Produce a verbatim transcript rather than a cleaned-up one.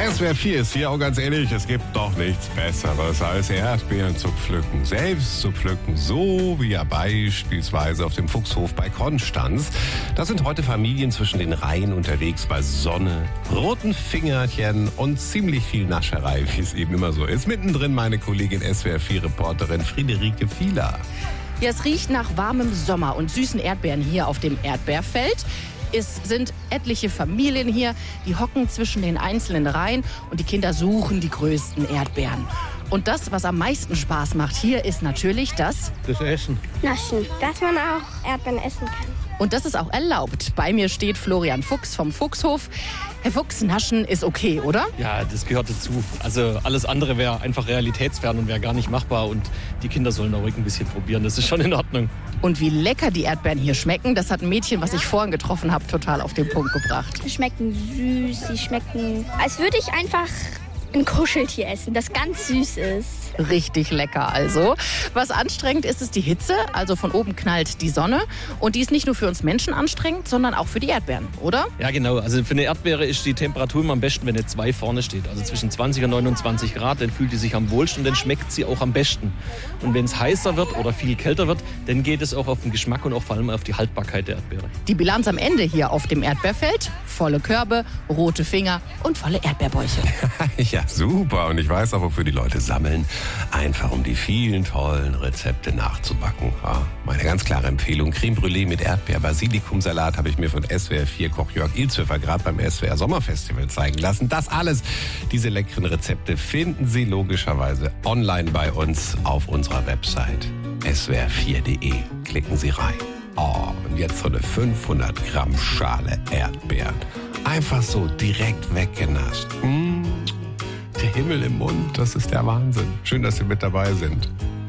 S W R vier ist hier, auch ganz ehrlich, es gibt doch nichts Besseres als Erdbeeren zu pflücken. Selbst zu pflücken, so wie ja beispielsweise auf dem Fuchshof bei Konstanz. Da sind heute Familien zwischen den Reihen unterwegs bei Sonne, roten Fingerchen und ziemlich viel Nascherei, wie es eben immer so ist. Mittendrin meine Kollegin S W R vier-Reporterin Friederike Fieler. Ja, es riecht nach warmem Sommer und süßen Erdbeeren hier auf dem Erdbeerfeld. Es sind etliche Familien hier, die hocken zwischen den einzelnen Reihen und die Kinder suchen die größten Erdbeeren. Und das, was am meisten Spaß macht hier, ist natürlich das... Das Essen. Naschen, dass man auch Erdbeeren essen kann. Und das ist auch erlaubt. Bei mir steht Florian Fuchs vom Fuchshof. Herr Fuchs, Naschen ist okay, oder? Ja, das gehört dazu. Also alles andere wäre einfach realitätsfern und wäre gar nicht machbar. Und die Kinder sollen auch ruhig ein bisschen probieren. Das ist schon in Ordnung. Und wie lecker die Erdbeeren hier schmecken, das hat ein Mädchen, was ich vorhin getroffen habe, total auf den Punkt gebracht. Sie schmecken süß, sie schmecken, als würde ich einfach ein Kuscheltier essen, das ganz süß ist. Richtig lecker also. Was anstrengend ist, ist die Hitze. Also von oben knallt die Sonne. Und die ist nicht nur für uns Menschen anstrengend, sondern auch für die Erdbeeren, oder? Ja, genau. Also für eine Erdbeere ist die Temperatur immer am besten, wenn eine zwei vorne steht. Also zwischen zwanzig und neunundzwanzig Grad, dann fühlt die sich am wohlsten und dann schmeckt sie auch am besten. Und wenn es heißer wird oder viel kälter wird, dann geht es auch auf den Geschmack und auch vor allem auf die Haltbarkeit der Erdbeere. Die Bilanz am Ende hier auf dem Erdbeerfeld: volle Körbe, rote Finger und volle Erdbeerbäuche. Ja, super. Und ich weiß auch, wofür die Leute sammeln. Einfach um die vielen tollen Rezepte nachzubacken. Ja, meine ganz klare Empfehlung: Creme Brûlée mit Erdbeer-Basilikumsalat habe ich mir von S W R vier-Koch Jörg Ilzhöfer gerade beim S W R Sommerfestival zeigen lassen. Das alles, diese leckeren Rezepte, finden Sie logischerweise online bei uns auf unserer Website S W R vier Punkt de. Klicken Sie rein. Oh, und jetzt so eine fünfhundert Gramm Schale Erdbeeren. Einfach so direkt weggenascht. Mmh. Der Himmel im Mund, das ist der Wahnsinn. Schön, dass Sie mit dabei sind.